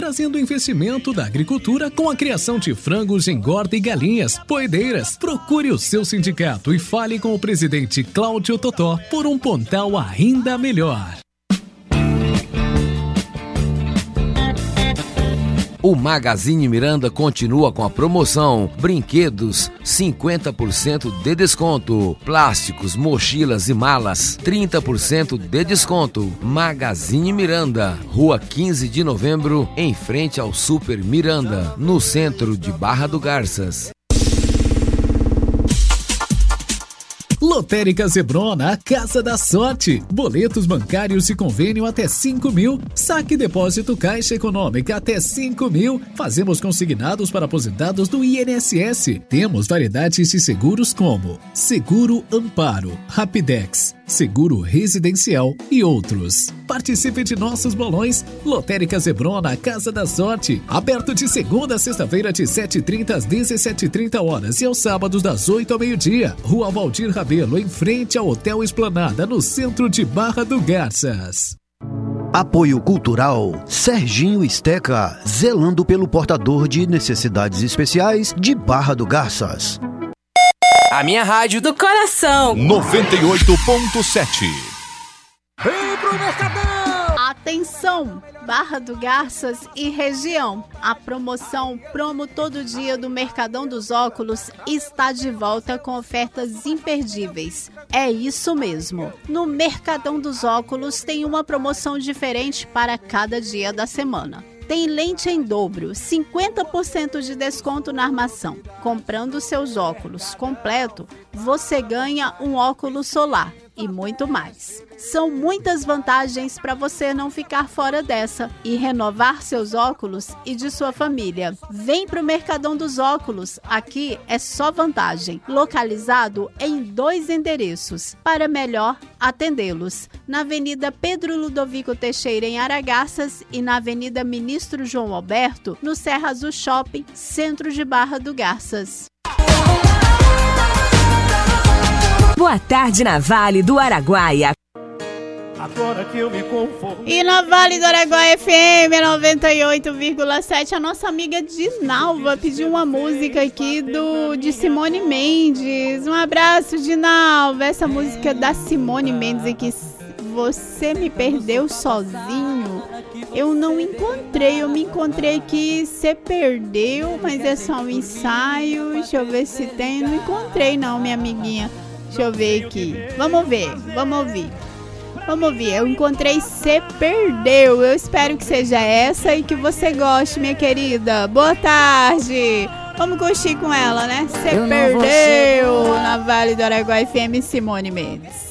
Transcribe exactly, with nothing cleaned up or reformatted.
trazendo investimento da agricultura com a criação de frangos de engorda e galinhas, poedeiras. Procure o seu sindicato e fale com o presidente Cláudio Totó por um Pontal ainda melhor. O Magazine Miranda continua com a promoção Brinquedos cinquenta por cento de desconto, plásticos, mochilas e malas trinta por cento de desconto. Magazine Miranda, Rua quinze de Novembro, em frente ao Super Miranda, no centro de Barra do Garças. Lotérica Zebrona, a Casa da Sorte. Boletos bancários e convênio até cinco mil. Saque e depósito Caixa Econômica até cinco mil. Fazemos consignados para aposentados do I N S S. Temos variedades de seguros como Seguro Amparo, Rapidex, Seguro Residencial e outros. Participe de nossos bolões. Lotérica Zebrona, a Casa da Sorte. Aberto de segunda a sexta-feira de sete e trinta às dezessete e trinta horas e aos sábados das oito ao meio-dia. Rua Valdir Rabelo, em frente ao Hotel Esplanada, no centro de Barra do Garças. Apoio Cultural Serginho Esteca, zelando pelo portador de necessidades especiais de Barra do Garças. A minha rádio do coração. noventa e oito ponto sete. Vem pro Mercadão! Atenção, Barra do Garças e região. A promoção Promo Todo Dia do Mercadão dos Óculos está de volta com ofertas imperdíveis. É isso mesmo. No Mercadão dos Óculos tem uma promoção diferente para cada dia da semana. Tem lente em dobro, cinquenta por cento de desconto na armação. Comprando seus óculos completo, você ganha um óculos solar e muito mais. São muitas vantagens para você não ficar fora dessa e renovar seus óculos e de sua família. Vem pro Mercadão dos Óculos, aqui é só vantagem. Localizado em dois endereços, para melhor atendê-los. Na Avenida Pedro Ludovico Teixeira, em Aragarças, e na Avenida Ministro João Alberto, no Serra Azul Shopping, centro de Barra do Garças. Boa tarde na Vale do Araguaia. Agora que eu me conformo. E na Vale do Araguaia F M noventa e oito vírgula sete, a nossa amiga Dinalva pediu uma música aqui do, de Simone Mendes. Um abraço, Dinalva. Essa música da Simone Mendes aqui, Você Me Perdeu Sozinho. Eu não encontrei, eu me encontrei que você perdeu, mas é só um ensaio. Deixa eu ver se tem. Eu não encontrei não, minha amiguinha. Deixa eu ver aqui. Vamos ver, vamos ouvir. Vamos ouvir. Eu encontrei Cê Perdeu. Eu espero que seja essa e que você goste, minha querida. Boa tarde. Vamos curtir com ela, né? Cê Perdeu na Vale do Araguaia F M, Simone Mendes.